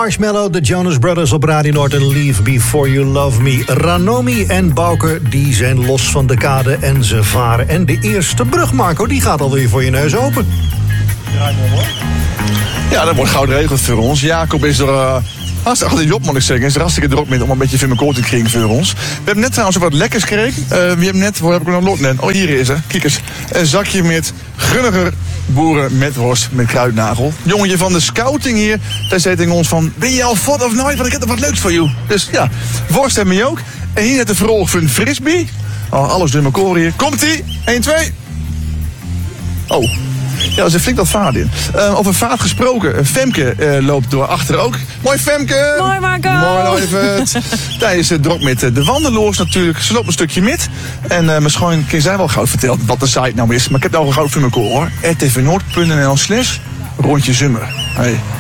Marshmallow, de Jonas Brothers op Radio Noord en Leave Before You Love Me. Ranomi en Bouke, die zijn los van de kade en ze varen. En de eerste brug, Marco, die gaat alweer voor je neus open. Ja, dat wordt gauw geregeld voor ons. Jacob is er hartstikke op, moet ik zeggen. Is er hartstikke druk met om een beetje film te krijgen voor ons. We hebben net trouwens wat lekkers gekregen. We hebben net, waar heb ik nog lot net? Oh, hier is er. Kijk eens. Een zakje met Gunniger boeren met worst met kruidnagel. Jongetje van de scouting hier, daar zei tegen ons van: ben je al fot of nooit? Want ik heb er wat leuks voor jou. Dus ja, worst hebben we ook. En hier net de verhoog van frisbee. Oh, alles door elkaar hier. Komt-ie? 1, 2. Oh. Ja, ze flikt dat vaart in. Over vaart gesproken. Femke loopt door achter ook. Mooi Femke! Mooi Marco! Mooi lieverd. Thijs drok met de wandeloors natuurlijk. Ze loopt een stukje met. En misschien kan zij wel gauw vertellen wat de site nou is. Maar ik heb het al gauw voor mijn koor hoor. rtvnoord.nl/rondje Zummer. Hey.